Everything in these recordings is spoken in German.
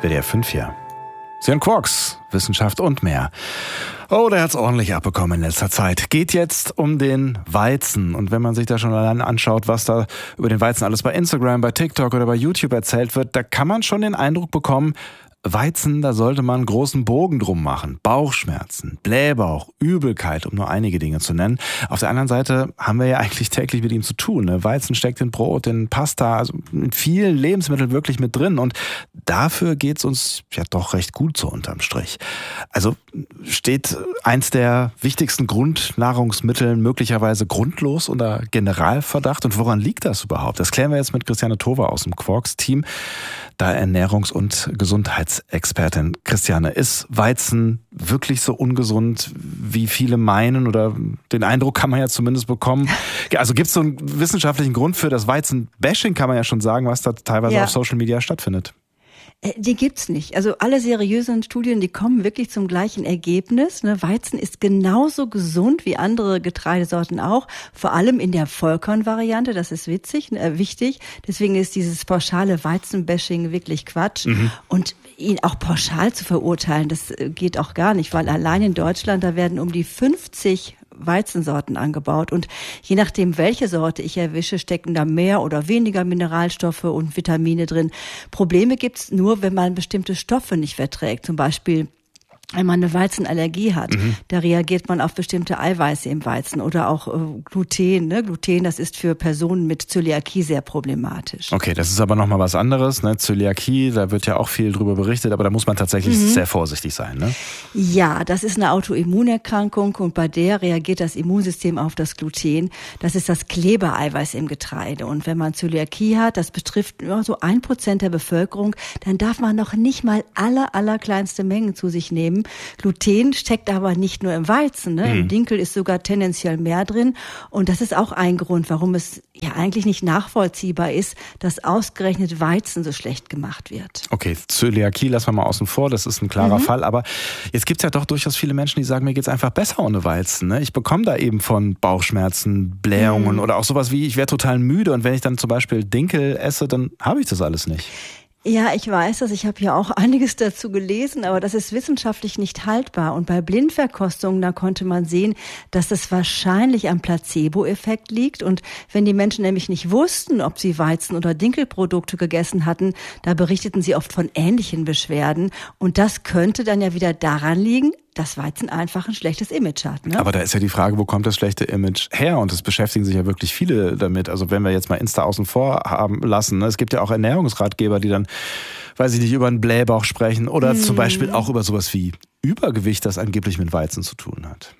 WDR 5 hier. Sie hören Quarks, Wissenschaft und mehr. Oh, der hat's ordentlich abbekommen in letzter Zeit. Geht jetzt um den Weizen. Und wenn man sich da schon allein anschaut, was da über den Weizen alles bei Instagram, bei TikTok oder bei YouTube erzählt wird, da kann man schon den Eindruck bekommen, Weizen, da sollte man einen großen Bogen drum machen. Bauchschmerzen, Blähbauch, Übelkeit, um nur einige Dinge zu nennen. Auf der anderen Seite haben wir ja eigentlich täglich mit ihm zu tun. Weizen steckt in Brot, in Pasta, also in vielen Lebensmitteln wirklich mit drin. Und dafür geht's uns ja doch recht gut so unterm Strich. Also steht eins der wichtigsten Grundnahrungsmittel möglicherweise grundlos unter Generalverdacht? Und woran liegt das überhaupt? Das klären wir jetzt mit Christiane Tover aus dem Quarks-Team, da Ernährungs- und Gesundheitsexpertin. Christiane, ist Weizen wirklich so ungesund, wie viele meinen? Oder den Eindruck kann man ja zumindest bekommen. Also gibt es so einen wissenschaftlichen Grund für das Weizen-Bashing, kann man ja schon sagen, was da teilweise auf Social Media stattfindet? Die gibt's nicht. Also alle seriösen Studien, die kommen wirklich zum gleichen Ergebnis. Weizen ist genauso gesund wie andere Getreidesorten auch, vor allem in der Vollkornvariante. Das ist wichtig. Deswegen ist dieses pauschale Weizenbashing wirklich Quatsch. Und ihn auch pauschal zu verurteilen, das geht auch gar nicht, weil allein in Deutschland, da werden um die 50 Weizensorten angebaut und je nachdem, welche Sorte ich erwische, stecken da mehr oder weniger Mineralstoffe und Vitamine drin. Probleme gibt's nur, wenn man bestimmte Stoffe nicht verträgt, zum Beispiel wenn man eine Weizenallergie hat, da reagiert man auf bestimmte Eiweiße im Weizen oder auch Gluten. Gluten, das ist für Personen mit Zöliakie sehr problematisch. Okay, das ist aber nochmal was anderes. Zöliakie, da wird ja auch viel drüber berichtet, aber da muss man tatsächlich sehr vorsichtig sein. Ne? Ja, das ist eine Autoimmunerkrankung und bei der reagiert das Immunsystem auf das Gluten. Das ist das Klebereiweiß im Getreide. Und wenn man Zöliakie hat, das betrifft nur so 1% der Bevölkerung, dann darf man noch nicht mal allerkleinste Mengen zu sich nehmen. Gluten steckt aber nicht nur im Weizen, Im Dinkel ist sogar tendenziell mehr drin. Und das ist auch ein Grund, warum es ja eigentlich nicht nachvollziehbar ist, dass ausgerechnet Weizen so schlecht gemacht wird. Okay, Zöliakie lassen wir mal außen vor, das ist ein klarer Fall. Aber jetzt gibt es ja doch durchaus viele Menschen, die sagen, mir geht's einfach besser ohne Weizen. Ich bekomme da eben von Bauchschmerzen, Blähungen oder auch sowas wie, ich werde total müde. Und wenn ich dann zum Beispiel Dinkel esse, dann habe ich das alles nicht. Ja, ich weiß das. Ich habe ja auch einiges dazu gelesen, aber das ist wissenschaftlich nicht haltbar. Und bei Blindverkostungen, da konnte man sehen, dass das wahrscheinlich am Placebo-Effekt liegt. Und wenn die Menschen nämlich nicht wussten, ob sie Weizen- oder Dinkelprodukte gegessen hatten, da berichteten sie oft von ähnlichen Beschwerden. Und das könnte dann ja wieder daran liegen, dass Weizen einfach ein schlechtes Image hat. Aber da ist ja die Frage, wo kommt das schlechte Image her? Und es beschäftigen sich ja wirklich viele damit. Also wenn wir jetzt mal Insta außen vor haben lassen. Es gibt ja auch Ernährungsratgeber, die dann, weiß ich nicht, über einen Blähbauch sprechen oder zum Beispiel auch über sowas wie Übergewicht, das angeblich mit Weizen zu tun hat.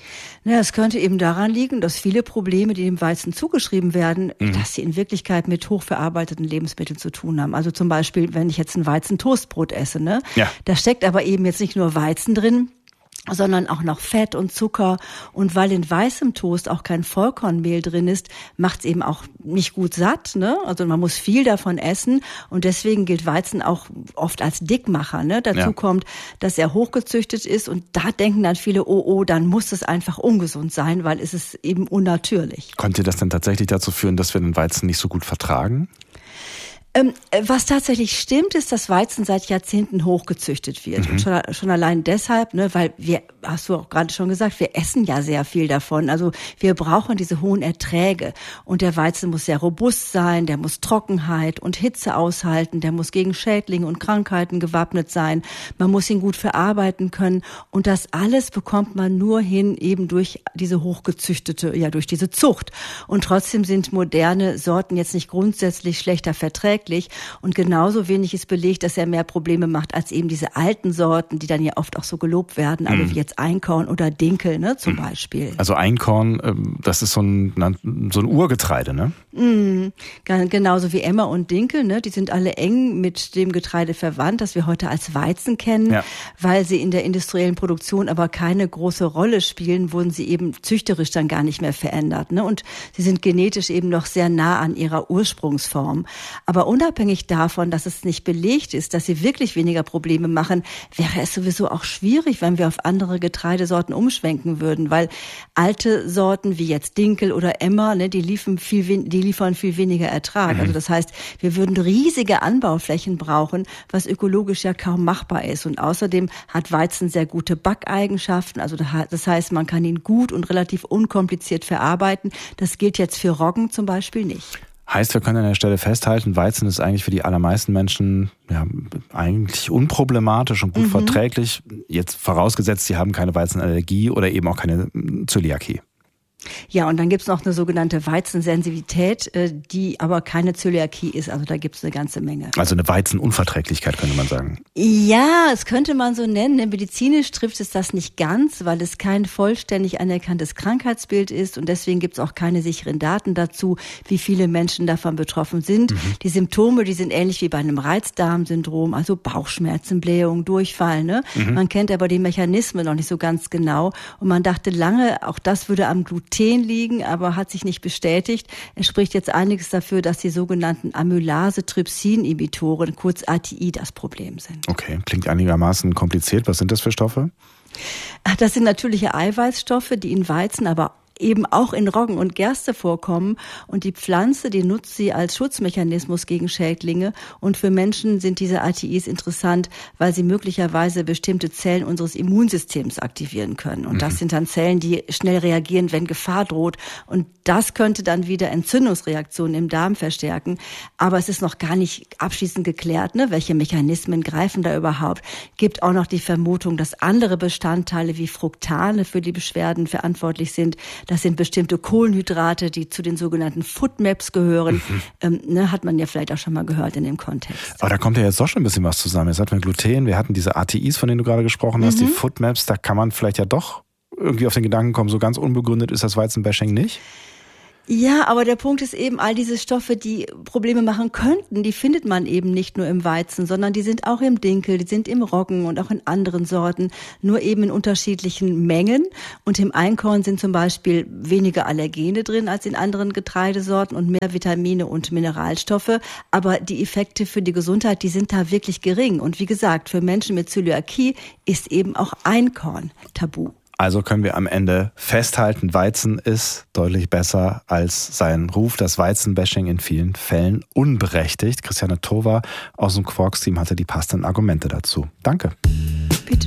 Es könnte eben daran liegen, dass viele Probleme, die dem Weizen zugeschrieben werden, dass sie in Wirklichkeit mit hochverarbeiteten Lebensmitteln zu tun haben. Also zum Beispiel, wenn ich jetzt ein Weizentoastbrot esse, da steckt aber eben jetzt nicht nur Weizen drin, sondern auch noch Fett und Zucker. Und weil in weißem Toast auch kein Vollkornmehl drin ist, macht's eben auch nicht gut satt. Also man muss viel davon essen und deswegen gilt Weizen auch oft als Dickmacher. Dazu kommt, dass er hochgezüchtet ist und da denken dann viele, oh, dann muss es einfach ungesund sein, weil es ist eben unnatürlich. Konnte das denn tatsächlich dazu führen, dass wir den Weizen nicht so gut vertragen? Was tatsächlich stimmt, ist, dass Weizen seit Jahrzehnten hochgezüchtet wird. Und schon allein deshalb, weil wir, hast du auch gerade schon gesagt, wir essen ja sehr viel davon. Also wir brauchen diese hohen Erträge. Und der Weizen muss sehr robust sein, der muss Trockenheit und Hitze aushalten, der muss gegen Schädlinge und Krankheiten gewappnet sein. Man muss ihn gut verarbeiten können. Und das alles bekommt man nur hin eben durch diese hochgezüchtete, durch diese Zucht. Und trotzdem sind moderne Sorten jetzt nicht grundsätzlich schlechter verträglich. Und genauso wenig ist belegt, dass er mehr Probleme macht als eben diese alten Sorten, die dann ja oft auch so gelobt werden, aber wie jetzt Einkorn oder Dinkel, zum Beispiel. Also Einkorn, das ist so ein Urgetreide, ne? Genauso wie Emmer und Dinkel, die sind alle eng mit dem Getreide verwandt, das wir heute als Weizen kennen, weil sie in der industriellen Produktion aber keine große Rolle spielen, wurden sie eben züchterisch dann gar nicht mehr verändert, Und sie sind genetisch eben noch sehr nah an ihrer Ursprungsform. Aber unabhängig davon, dass es nicht belegt ist, dass sie wirklich weniger Probleme machen, wäre es sowieso auch schwierig, wenn wir auf andere Getreidesorten umschwenken würden, weil alte Sorten wie jetzt Dinkel oder Emmer, ne, die liefern viel weniger Ertrag. Also das heißt, wir würden riesige Anbauflächen brauchen, was ökologisch ja kaum machbar ist. Und außerdem hat Weizen sehr gute Backeigenschaften. Also das heißt, man kann ihn gut und relativ unkompliziert verarbeiten. Das gilt jetzt für Roggen zum Beispiel nicht. Heißt, wir können an der Stelle festhalten, Weizen ist eigentlich für die allermeisten Menschen eigentlich unproblematisch und gut verträglich. Jetzt vorausgesetzt, sie haben keine Weizenallergie oder eben auch keine Zöliakie. Ja, und dann gibt's noch eine sogenannte Weizensensitivität, die aber keine Zöliakie ist. Also da gibt's eine ganze Menge. Also eine Weizenunverträglichkeit, könnte man sagen. Ja, das könnte man so nennen. Medizinisch trifft es das nicht ganz, weil es kein vollständig anerkanntes Krankheitsbild ist. Und deswegen gibt's auch keine sicheren Daten dazu, wie viele Menschen davon betroffen sind. Die Symptome, die sind ähnlich wie bei einem Reizdarmsyndrom, also Bauchschmerzen, Blähung, Durchfall. Ne? Man kennt aber die Mechanismen noch nicht so ganz genau. Und man dachte lange, auch das würde am Gluten liegen, aber hat sich nicht bestätigt. Es spricht jetzt einiges dafür, dass die sogenannten Amylase-Trypsin-Inhibitoren, kurz ATI, das Problem sind. Okay, klingt einigermaßen kompliziert. Was sind das für Stoffe? Das sind natürliche Eiweißstoffe, die in Weizen, aber eben auch in Roggen und Gerste vorkommen. Und die Pflanze, die nutzt sie als Schutzmechanismus gegen Schädlinge. Und für Menschen sind diese ATIs interessant, weil sie möglicherweise bestimmte Zellen unseres Immunsystems aktivieren können. Und das sind dann Zellen, die schnell reagieren, wenn Gefahr droht. Und das könnte dann wieder Entzündungsreaktionen im Darm verstärken. Aber es ist noch gar nicht abschließend geklärt, ne? Welche Mechanismen greifen da überhaupt. Gibt auch noch die Vermutung, dass andere Bestandteile wie Fructane für die Beschwerden verantwortlich sind. Das sind bestimmte Kohlenhydrate, die zu den sogenannten FODMAPs gehören. Hat man ja vielleicht auch schon mal gehört in dem Kontext. Aber da kommt ja jetzt doch schon ein bisschen was zusammen. Jetzt hatten wir Gluten, wir hatten diese ATIs, von denen du gerade gesprochen hast, die FODMAPs, da kann man vielleicht ja doch irgendwie auf den Gedanken kommen, so ganz unbegründet ist das Weizenbashing nicht? Ja, aber der Punkt ist eben, all diese Stoffe, die Probleme machen könnten, die findet man eben nicht nur im Weizen, sondern die sind auch im Dinkel, die sind im Roggen und auch in anderen Sorten, nur eben in unterschiedlichen Mengen. Und im Einkorn sind zum Beispiel weniger Allergene drin als in anderen Getreidesorten und mehr Vitamine und Mineralstoffe. Aber die Effekte für die Gesundheit, die sind da wirklich gering. Und wie gesagt, für Menschen mit Zöliakie ist eben auch Einkorn tabu. Also können wir am Ende festhalten, Weizen ist deutlich besser als sein Ruf. Das Weizenbashing in vielen Fällen unberechtigt. Christiane Towa aus dem Quarks-Team hatte die passenden Argumente dazu. Danke.